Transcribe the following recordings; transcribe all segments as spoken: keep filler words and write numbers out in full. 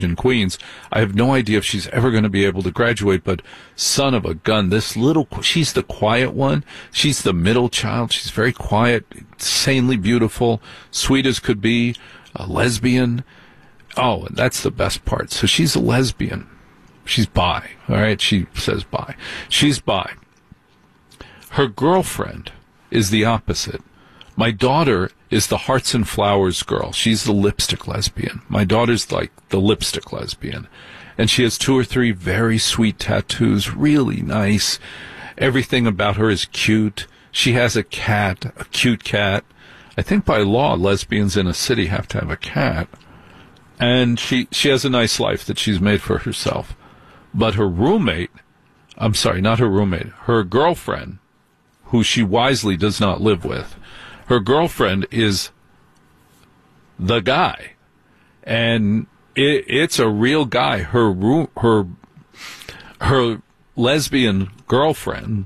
in Queens. I have no idea if she's ever going to be able to graduate, but son of a gun, this little, she's the quiet one. She's the middle child. She's very quiet, insanely beautiful, sweet as could be, a lesbian. Oh, and that's the best part. So she's a lesbian. She's bi. All right. She says bi. She's bi. Her girlfriend is the opposite. My daughter is the hearts and flowers girl. She's the lipstick lesbian. My daughter's like the lipstick lesbian. And she has two or three very sweet tattoos, really nice. Everything about her is cute. She has a cat, a cute cat. I think by law, lesbians in a city have to have a cat. And she, she has a nice life that she's made for herself. But her roommate, I'm sorry, not her roommate, her girlfriend, who she wisely does not live with, her girlfriend is the guy. And it, it's a real guy. Her her her lesbian girlfriend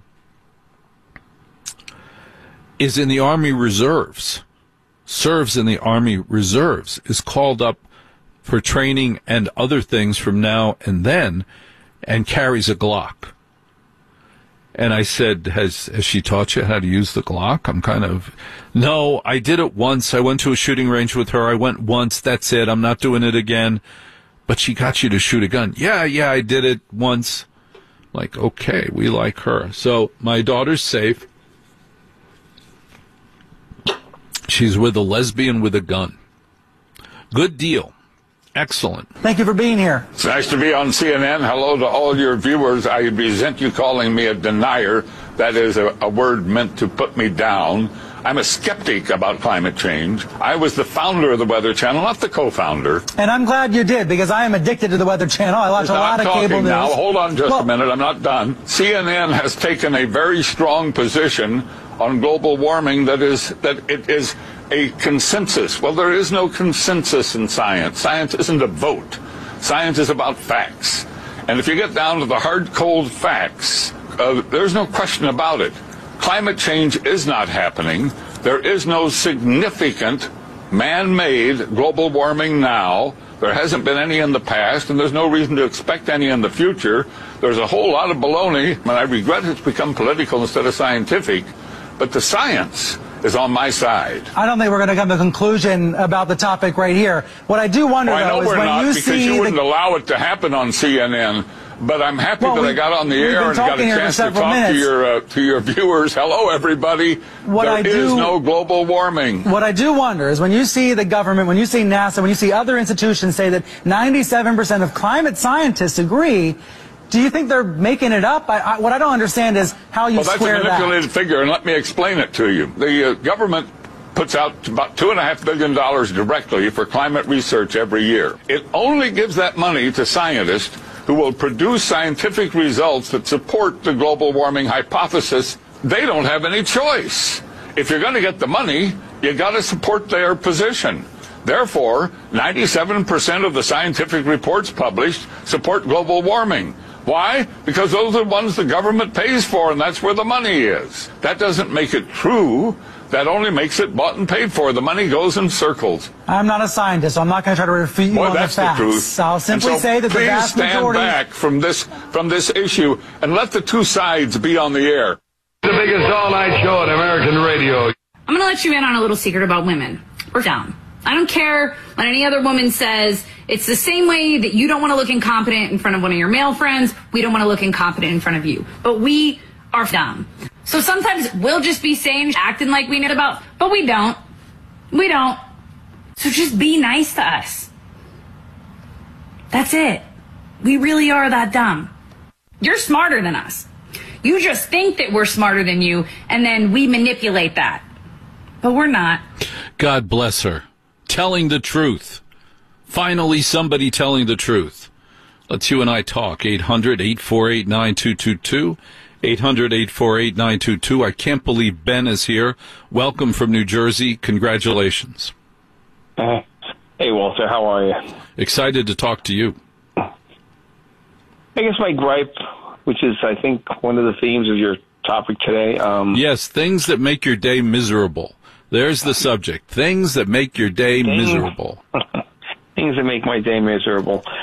is in the Army Reserves, serves in the Army Reserves, is called up for training and other things from now and then, and carries a Glock. And I said, has, has she taught you how to use the Glock? I'm kind of, no, I did it once. I went to a shooting range with her. I went once. That's it. I'm not doing it again. But she got you to shoot a gun. Yeah, yeah, I did it once. Like, okay, we like her. So my daughter's safe. She's with a lesbian with a gun. Good deal. Excellent. Thank you for being here. It's nice to be on C N N. Hello to all your viewers. I resent you calling me a denier. That is a, a word meant to put me down. I'm a skeptic about climate change. I was the founder of the Weather Channel, not the co-founder. And I'm glad you did, because I am addicted to the Weather Channel. I watch a lot of cable news. Now, hold on just well, a minute. I'm not done. C N N has taken a very strong position on global warming that is that it is a consensus. Well, there is no consensus in science. Science isn't a vote. Science is about facts. And if you get down to the hard, cold facts, uh, there's no question about it. Climate change is not happening. There is no significant man-made global warming now. There hasn't been any in the past, and there's no reason to expect any in the future. There's a whole lot of baloney, and I regret it's become political instead of scientific, but the science is on my side. I don't think we're going to come to a conclusion about the topic right here. What I do wonder, well, though, is when not, you because see you wouldn't the... allow it to happen on C N N. But I'm happy well, that we, I got on the air and got a chance to talk minutes. to your uh, to your viewers. Hello, everybody. What there I is do, no global warming. What I do wonder is when you see the government, when you see NASA, when you see other institutions say that ninety-seven percent of climate scientists agree, do you think they're making it up? I, I, what I don't understand is how you well, square that. Well, that's a manipulated that. figure, and let me explain it to you. The uh, government puts out about two and a half billion dollars directly for climate research every year. It only gives that money to scientists who will produce scientific results that support the global warming hypothesis. They don't have any choice. If you're going to get the money, you got to support their position. Therefore, ninety-seven percent of the scientific reports published support global warming. Why? Because those are the ones the government pays for, and that's where the money is. That doesn't make it true. That only makes it bought and paid for. The money goes in circles. I'm not a scientist, so I'm not going to try to refute you well, on that's the facts. The truth. I'll simply so say that the vast majority... Please stand back from this, from this issue and let the two sides be on the air. The biggest all-night show on American radio. I'm going to let you in on a little secret about women. We're down. I don't care what any other woman says. It's the same way that you don't want to look incompetent in front of one of your male friends. We don't want to look incompetent in front of you. But we are dumb. So sometimes we'll just be saying, acting like we know about, but we don't. We don't. So just be nice to us. That's it. We really are that dumb. You're smarter than us. You just think that we're smarter than you, and then we manipulate that. But we're not. God bless her. Telling the truth. Finally, somebody telling the truth. Let's you and I talk. eight hundred, eight four eight, nine two two two. eight hundred, eight four eight, nine two two. I can't believe Ben is here. Welcome from New Jersey. Congratulations. Uh, hey, Walter. How are you? Excited to talk to you. I guess my gripe, which is, I think, one of the themes of your topic today. Um, yes, things that make your day miserable. There's the subject. Things that make your day things, miserable. Things that make my day miserable.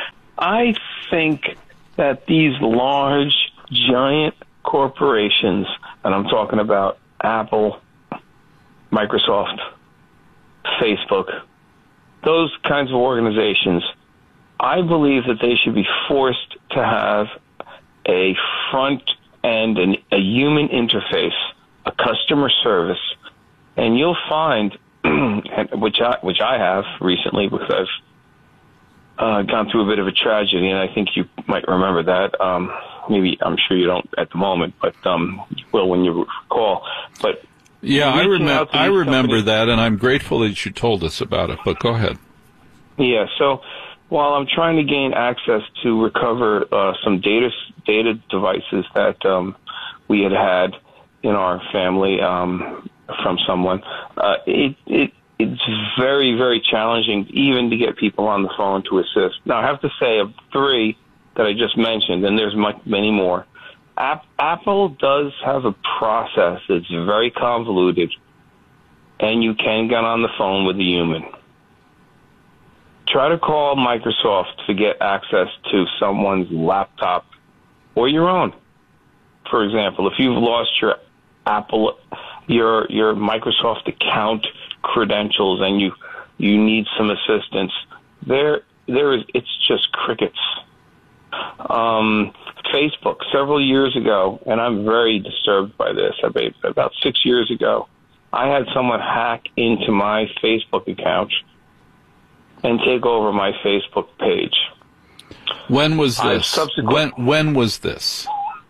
I think that these large, giant corporations, and I'm talking about Apple, Microsoft, Facebook, those kinds of organizations, I believe that they should be forced to have a front end and a human interface, a customer service, and you'll find, which I which I have recently because I've uh, gone through a bit of a tragedy, and I think you might remember that. Um, maybe I'm sure you don't at the moment, but um, you will when you recall. But yeah, I remember. I remember companies, that, and I'm grateful that you told us about it. But go ahead. Yeah. So while I'm trying to gain access to recover uh, some data data devices that um, we had had in our family um, from someone, uh, it it it's very very challenging even to get people on the phone to assist. Now I have to say of three that I just mentioned, and there's much, many more. App, Apple does have a process that's very convoluted, and you can get on the phone with a human. Try to call Microsoft to get access to someone's laptop or your own. For example, if you've lost your Apple, your your Microsoft account credentials and you you need some assistance, there there is it's just crickets. Um, Facebook, several years ago, and I'm very disturbed by this, about six years ago, I had someone hack into my Facebook account and take over my Facebook page. When was this? Subsequent- when when was this?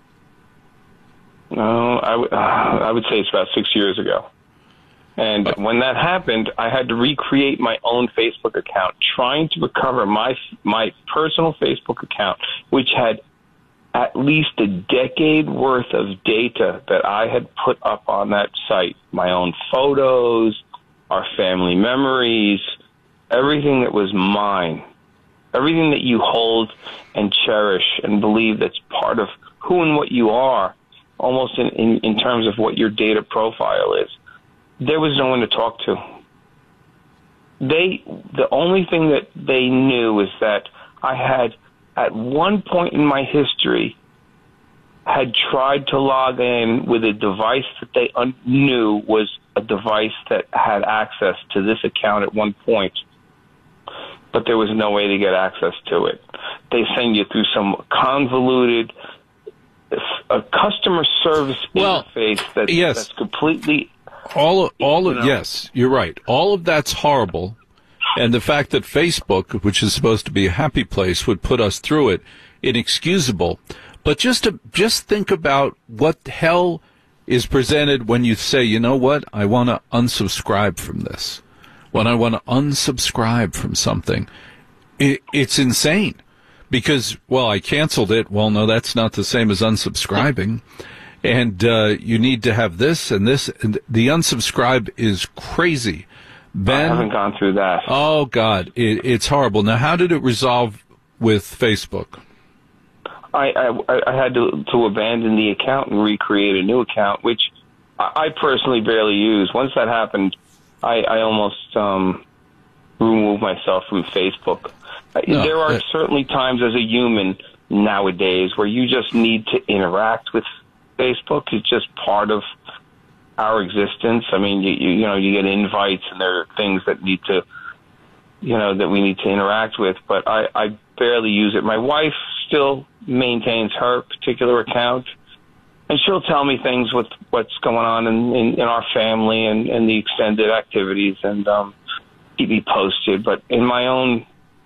No, I, w- uh, I would say it's about six years ago. And uh, when that happened, I had to recreate my own Facebook account, trying to recover my my personal Facebook account, which had at least a decade worth of data that I had put up on that site. My own photos, our family memories, everything that was mine, everything that you hold and cherish and believe that's part of who and what you are, almost in, in, in terms of what your data profile is. There was no one to talk to. They, the only thing that they knew is that I had, at one point in my history, had tried to log in with a device that they un- knew was a device that had access to this account at one point, but there was no way to get access to it. They send you through some convoluted a customer service well, interface that's, yes. that's completely... All, all of, you know. yes, you're right. All of that's horrible. And the fact that Facebook, which is supposed to be a happy place, would put us through it, inexcusable. But just to, just think about what hell is presented when you say, you know what, I want to unsubscribe from this. When I want to unsubscribe from something, it, it's insane. Because, well, I canceled it. Well, no, that's not the same as unsubscribing. And uh, you need to have this and this. And the unsubscribe is crazy. Ben, I haven't gone through that. Oh, God, it, it's horrible. Now, how did it resolve with Facebook? I, I, I had to, to abandon the account and recreate a new account, which I personally barely use. Once that happened, I, I almost um, removed myself from Facebook. No, there are that... certainly times as a human nowadays where you just need to interact with Facebook. It's just part of our existence. I mean, you, you, you know, you get invites and there are things that need to, you know, that we need to interact with, but I, I barely use it. My wife still maintains her particular account, and she'll tell me things with what's going on in, in, in our family and, and the extended activities and um, keep me posted. But in my own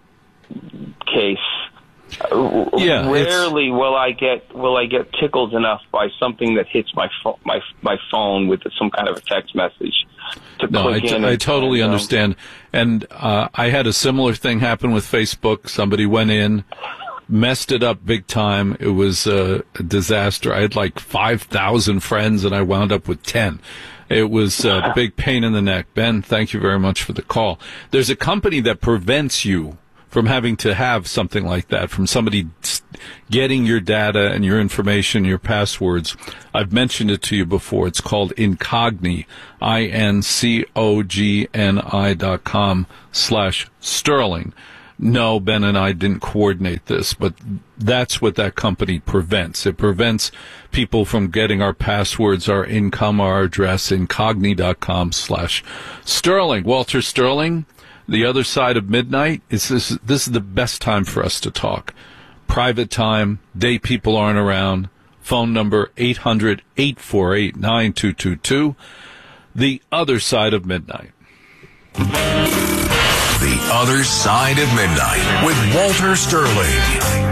case, yeah, rarely will I get will I get tickled enough by something that hits my fo- my my phone with some kind of a text message to no, click I, t- in. I and, totally and, um, understand. And uh, I had a similar thing happen with Facebook. Somebody went in, messed it up big time. It was uh, a disaster. I had like five thousand friends, and I wound up with ten. It was a big pain in the neck. Ben, thank you very much for the call. There's a company that prevents you from having to have something like that, from somebody getting your data and your information, your passwords. I've mentioned it to you before. It's called Incogni, I N C O G N I dot com slash Sterling. No, Ben and I didn't coordinate this, but that's what that company prevents. It prevents people from getting our passwords, our income, our address, incogni.com slash Sterling. Walter Sterling, the other side of midnight, is this, this is the best time for us to talk. Private time, day people aren't around. Phone number eight hundred, eight four eight, nine two two two. The other side of midnight. The Other Side of Midnight with Walter Sterling.